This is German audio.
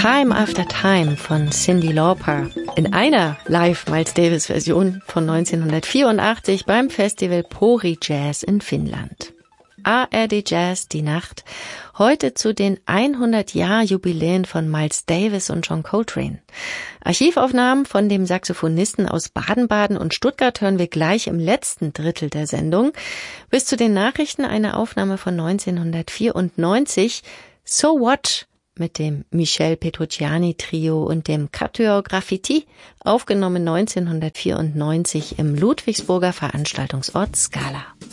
Time After Time von Cyndi Lauper in einer Live-Miles-Davis-Version von 1984 beim Festival Pori Jazz in Finnland. ARD Jazz, die Nacht, heute zu den 100-Jahr-Jubiläen von Miles Davis und John Coltrane. Archivaufnahmen von dem Saxophonisten aus Baden-Baden und Stuttgart hören wir gleich im letzten Drittel der Sendung. Bis zu den Nachrichten eine Aufnahme von 1994, So What? Mit dem Michel Petrucciani Trio und dem Quatuor Graffiti, aufgenommen 1994 im Ludwigsburger Veranstaltungsort Scala.